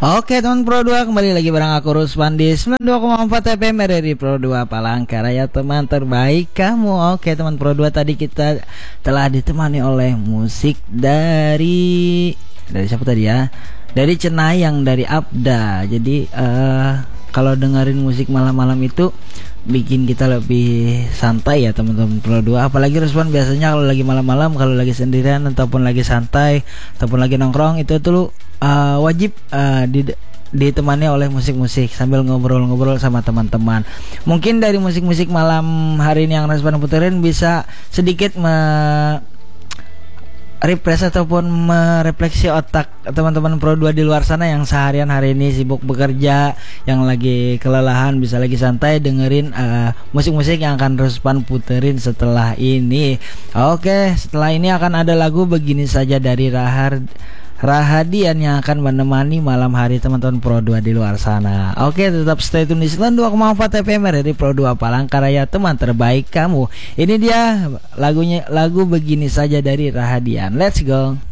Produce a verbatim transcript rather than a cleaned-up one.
Oke teman Pro dua, kembali lagi bareng aku Rusman di sembilan puluh dua koma empat F M R R I Pro dua Palangkaraya, teman terbaik kamu. Oke teman Pro dua, tadi kita telah ditemani oleh musik dari Dari siapa tadi ya? Dari Cenayang, dari Abda. Jadi uh, kalau dengerin musik malam-malam itu bikin kita lebih santai ya teman-teman Pro dua. Apalagi Rusman biasanya kalau lagi malam-malam, kalau lagi sendirian ataupun lagi santai ataupun lagi nongkrong, itu tuh uh, wajib uh, di ditemani oleh musik-musik sambil ngobrol-ngobrol sama teman-teman. Mungkin dari musik-musik malam hari ini yang Rusman puterin bisa sedikit me refresh ataupun merefleksi otak teman-teman Pro dua di luar sana yang seharian hari ini sibuk bekerja, yang lagi kelelahan, bisa lagi santai dengerin uh, musik-musik yang akan Rusman puterin setelah ini. Oke, setelah ini akan ada lagu Begini Saja dari Rahar Rahadian yang akan menemani malam hari teman-teman Pro dua di luar sana. Oke, tetap stay tune di sembilan puluh dua koma empat F M R R I Pro dua Palangkaraya, teman terbaik kamu. Ini dia lagunya, lagu Begini Saja dari Rahadian. Let's go.